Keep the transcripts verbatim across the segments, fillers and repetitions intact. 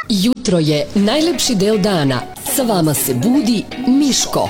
Jutro je najlepši deo dana. Sa vama se budi Miško.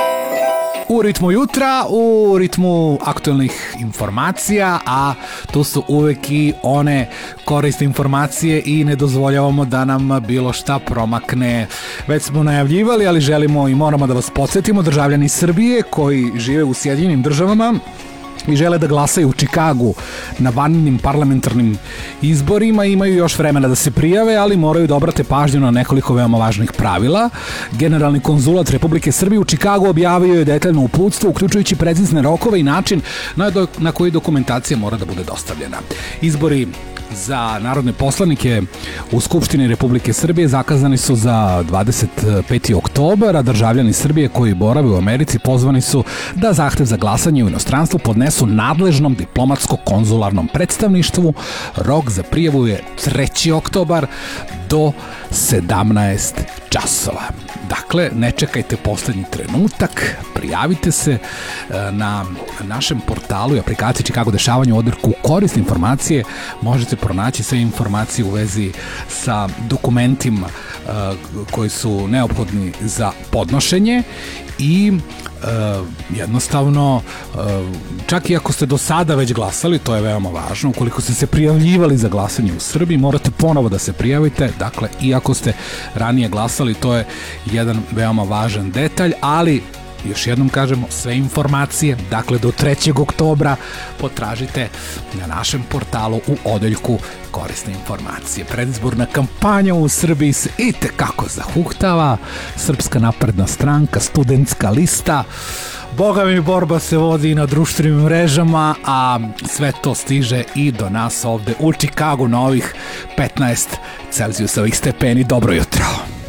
U ritmu jutra, u ritmu aktualnih informacija, a tu su uvek i one korisne informacije i ne dozvoljavamo da nam bilo šta promakne. Već smo najavljivali, ali želimo i moramo da vas podsjetimo, državljani Srbije koji žive u Sjedinjenim državama i žele da glasaju u Čikagu na vanrednim parlamentarnim izborima, imaju još vremena da se prijave, ali moraju da obrate pažnju na nekoliko veoma važnih pravila. Generalni konzulat Republike Srbije u Čikagu objavio je detaljno uputstvo, uključujući precizne rokove i način na, do, na koji dokumentacija mora da bude dostavljena. Izbori za narodne poslanike u Skupštini Republike Srbije zakazani su za dvadeset peti oktobar, a državljani Srbije koji borave u Americi pozvani su da zahtev za glasanje u inostranstvu podnesu nadležnom diplomatsko-konzularnom predstavništvu. Rok za prijavu je treći oktobar do sedamnaest časova. Dakle, ne čekajte poslednji trenutak, prijavite se na našem portalu i aplikaciji Čikago dešavanja u odrku korisne informacije. Možete pronaći sve informacije u vezi sa dokumentima koji su neophodni za podnošenje i Uh, jednostavno uh, čak i ako ste do sada već glasali, to je veoma važno, ukoliko ste se prijavljivali za glasanje u Srbiji, morate ponovo da se prijavite. Dakle, i ako ste ranije glasali, to je jedan veoma važan detalj, ali još jednom kažemo, sve informacije, dakle do trećeg oktobra potražite na našem portalu u odeljku korisne informacije. Predizborna kampanja u Srbiji se i tekako zahuktava. Srpska napredna stranka, studentska lista, boga mi, borba se vodi na društvenim mrežama, a sve to stiže i do nas ovde u Čikagu na ovih petnaest Celzijusovih stepeni. Dobro jutro!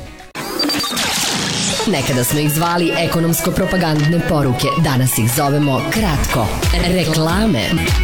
Nekada smo ih zvali ekonomsko-propagandne poruke, danas ih zovemo kratko. Reklame.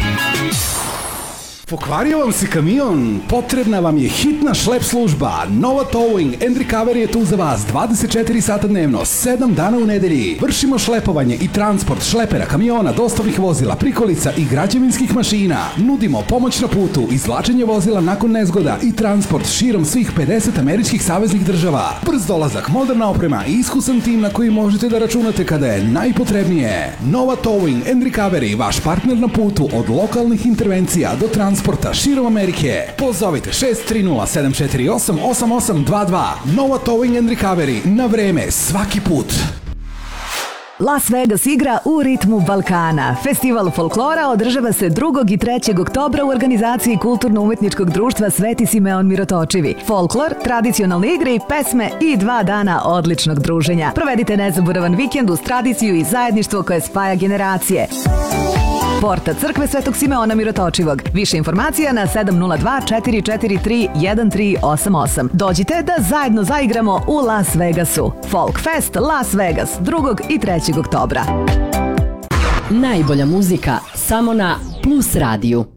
Pokvario vam se kamion? Potrebna vam je hitna šlep služba. Nova Towing and Recovery je tu za vas dvadeset četiri sata dnevno, sedam dana u nedelji. Vršimo šlepovanje i transport šlepera, kamiona, dostavnih vozila, prikolica i građevinskih mašina. Nudimo pomoć na putu, izvlačenje vozila nakon nezgoda i transport širom svih pedeset američkih saveznih država. Brz dolazak, moderna oprema i iskusan tim na koji možete da računate kada je najpotrebnije. Nova Towing and Recovery, vaš partner na putu od lokalnih intervencija do transporta transporta širom Amerike. Pozovite šest tri nula sedam četiri osam osam osam dva dva. Nova Towing and Recovery. Na vreme, svaki put. Las Vegas igra u ritmu Balkana. Festival folklora održava se drugog i trećeg oktobra u organizaciji Kulturno-umetničkog društva Sveti Simeon Mirotočivi. Folklor, tradicionalne igre i pesme i dva dana odličnog druženja. Provedite nezaboravan vikend uz tradiciju i zajedništvo koje spaja generacije. Porta Crkve Svetog Simeona Mirotočivog. Više informacija na sedam nula dva četiri četiri tri jedan tri osam osam. Dođite da zajedno zaigramo u Las Vegasu. Folk Fest Las Vegas drugog i trećeg oktobra. Najbolja muzika samo na Plus radiju.